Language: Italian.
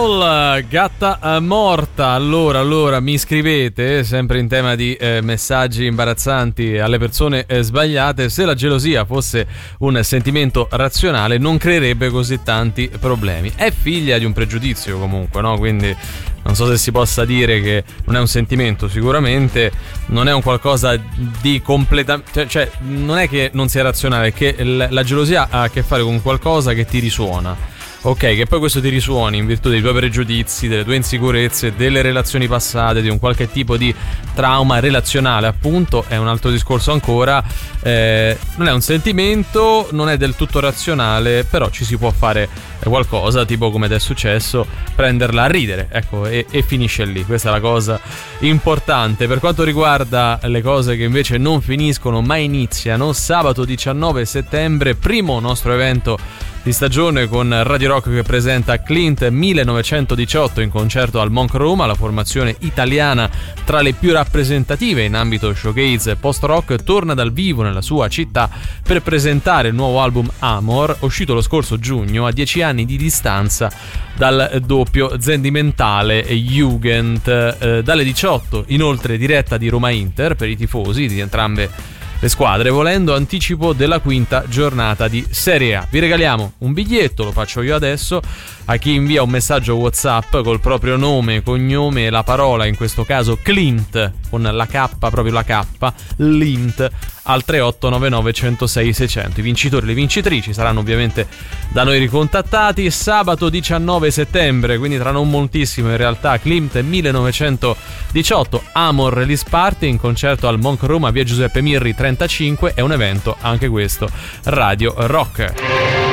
Soul, gatta morta. Allora mi scrivete, sempre in tema di messaggi imbarazzanti alle persone sbagliate: se la gelosia fosse un sentimento razionale non creerebbe così tanti problemi. È figlia di un pregiudizio comunque, no? Quindi non so se si possa dire che non è un sentimento, sicuramente non è un qualcosa di completamente, cioè non è che non sia razionale, è che la gelosia ha a che fare con qualcosa che ti risuona. Ok, che poi questo ti risuoni in virtù dei tuoi pregiudizi, delle tue insicurezze, delle relazioni passate, di un qualche tipo di trauma relazionale, appunto, è un altro discorso ancora. Non è un sentimento, non è del tutto razionale, però ci si può fare qualcosa, tipo come ti è successo, prenderla a ridere, ecco, e finisce lì. Questa è la cosa importante. Per quanto riguarda le cose che invece non finiscono ma iniziano, sabato 19 settembre, primo nostro evento di stagione con Radio Rock che presenta Clint 1918 in concerto al Monk Room. La formazione italiana tra le più rappresentative in ambito showcase post-rock torna dal vivo nella sua città per presentare il nuovo album Amor, uscito lo scorso giugno a 10 anni di distanza dal doppio sentimentale Jugend. Dalle 18 inoltre diretta di Roma Inter per i tifosi di entrambe le squadre, volendo anticipo della quinta giornata di Serie A. Vi regaliamo un biglietto, lo faccio io adesso, a chi invia un messaggio WhatsApp col proprio nome, cognome e la parola, in questo caso Clint, con la K, proprio la K, Lint, al 3899 106 600. I vincitori e le vincitrici saranno ovviamente da noi ricontattati. Sabato 19 settembre, quindi tra non moltissimo in realtà, Clint 1918, Amor Release Party in concerto al Monk Room a via Giuseppe Mirri 35. È un evento anche questo Radio Rock.